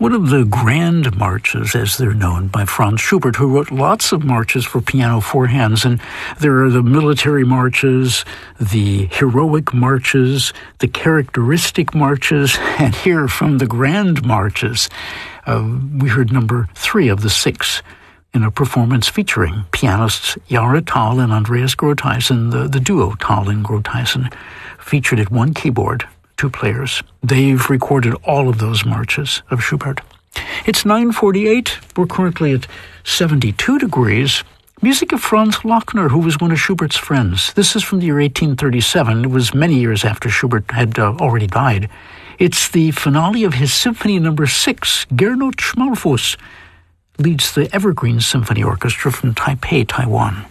One of the grand marches, as they're known, by Franz Schubert, who wrote lots of marches for piano four hands. And there are the military marches, the heroic marches, the characteristic marches, and here from the grand marches, we heard number 3 of the 6 in a performance featuring pianists Jara Thal and Andreas Grotheisen, the duo Thal and Grotheisen, featured at one keyboard, 2 players. They've recorded all of those marches of Schubert. It's 9:48. We're currently at 72 degrees. Music of Franz Lochner, who was one of Schubert's friends. This is from the year 1837. It was many years after Schubert had already died. It's the finale of his Symphony No. 6. Gernot Schmalfuss leads the Evergreen Symphony Orchestra from Taipei, Taiwan.